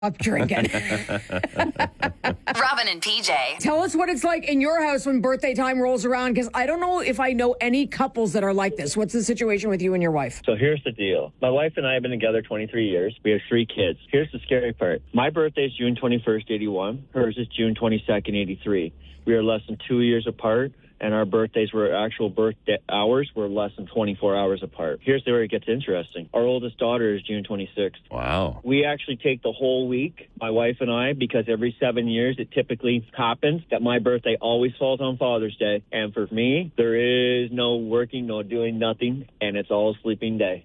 Up drinking. Robin and PJ. Tell us what it's like in your house when birthday time rolls around, because I don't know if I know any couples that are like this. What's the situation with you and your wife? So here's the deal. My wife and I have been together 23 years. We have 3 kids. Here's the scary part. My birthday is June 21st, 81. Hers is June 22nd, 83. We are less than 2 years apart, and our birthdays were actual birthday hours were less than 24 hours apart. Here's where it gets interesting. Our oldest daughter is June 26th. Wow. We actually take the whole week, my wife and I, because every 7 years it typically happens that my birthday always falls on Father's Day. And for me, there is no working, no doing nothing, and it's all sleeping day.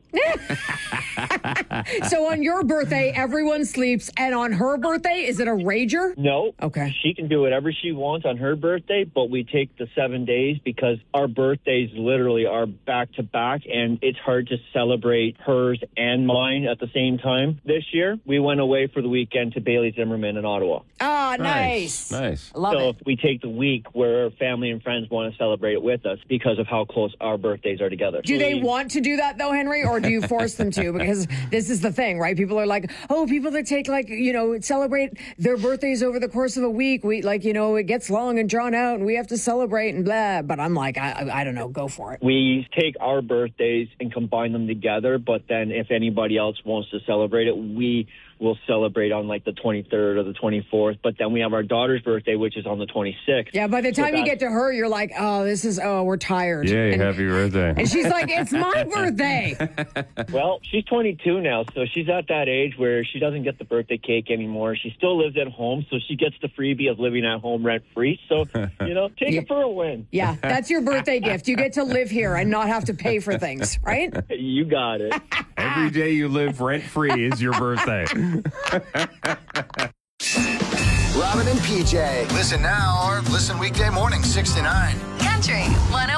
So on your birthday, everyone sleeps, and on her birthday, is it a rager? No. Okay. She can do whatever she wants on her birthday, but we take the 7 days because our birthdays literally are back to back, and it's hard to celebrate hers and mine at the same time. This year, we went away for the weekend to Bailey Zimmerman in Ottawa. Ah, nice. Nice. Love So it. we take the week where our family and friends want to celebrate it with us because of how close our birthdays are together. Do they want to do that, though, Henry, or do you force them to? Because this is the thing, right? People are like, oh, people that take, like, celebrate their birthdays over the course of a week. We, it gets long and drawn out, and we have to celebrate and blah. But I'm like, I don't know. Go for it. We take our birthdays and combine them together, but then if anybody else wants to celebrate it, we will celebrate on like the 23rd or the 24th. But then we have our daughter's birthday, which is on the 26th. Yeah, by the time you get to her, you're like, we're tired. Yay, and, happy birthday. And she's like, it's my birthday. Well, she's 22 now, so she's at that age where she doesn't get the birthday cake anymore. She still lives at home, so she gets the freebie of living at home rent-free. So, take it for a win. Yeah, that's your birthday gift. You get to live here and not have to pay for things, right? You got it. Every day you live rent-free is your birthday. Robin and PJ. Listen now or listen weekday morning 6 to 9. Country 101.